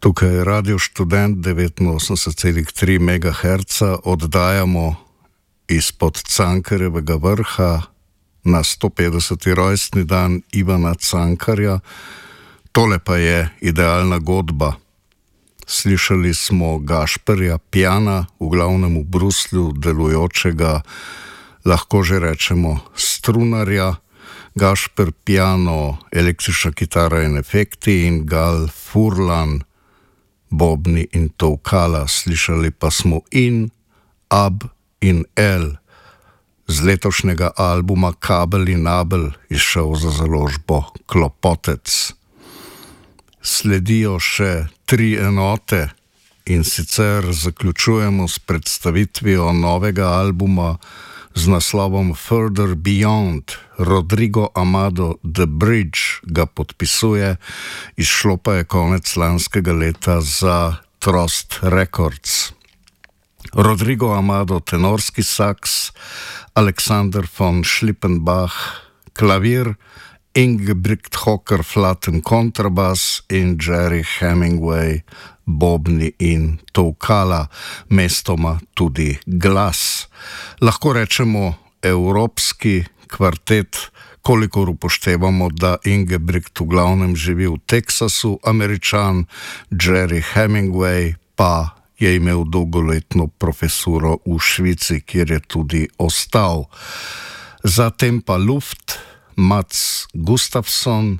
Tukaj je Radio Študent 89,3 MHz, oddajamo izpod Cankarjevega vrha na 150. rojstni dan Ivana Cankarja. Tole pa je idealna godba. Slišali smo Gašperja Pjana, v glavnem v Bruslju delujočega, lahko že rečemo, strunarja. Gašper Pjano, električna kitara in efekti, in Gal Furlan, bobni in tolkala. Slišali pa smo in Ab in El z letošnjega albuma Kabel in Abel, izšel za založbo Klopotec. Sledijo še 3 enote, in sicer zaključujemo s predstavitvijo novega albuma z naslovom Further Beyond. Rodrigo Amado The Bridge ga podpisuje, izšlo pa je konec lanskega leta za Trost Records. Rodrigo Amado tenorski saks, Alexander von Schlippenbach klavir, Ingebrigt Hocker flaten kontrabas in Jerry Hemingway bobni in tolkala, mestoma tudi glas. Lahko rečemo evropski kvartet, kolikor upoštevamo, da Ingebrigt v glavnem živi v Teksasu, Američan, Jerry Hemingway pa je imel dolgoletno profesuro v Švici, kjer je tudi ostal. Zatem pa Luft, Mats Gustafsson,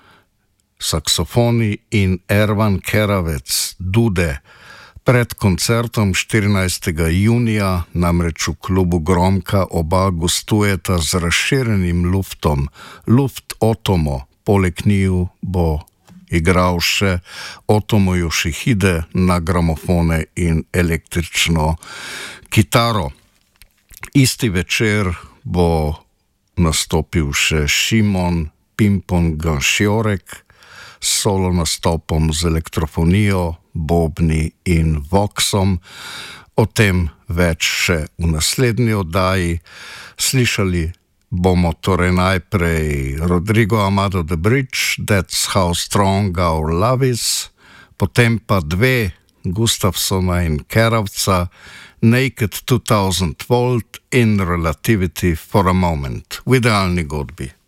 saksofoni, in Ervan Keravec, dude. Pred koncertom 14. junija namreč v klubu Gromka oba gostujeta z razširjenim Luftom. Luft Otomo, poleg njiju bo igral še Otomo Yoshihide na gramofone in električno kitaro. Isti večer bo nastopil še Šimon Pimpon Ganšiorek s solo nastopom z elektrofonijo, bobni in voksom. O tem več še v naslednji oddaji. Slišali bomo torej najprej Rodrigo Amado The Bridge, That's How Strong Our Love Is, potem pa 2 Gustafsona in Keravca, Naked 2000 Volt in Relativity for a Moment. V idealni godbi.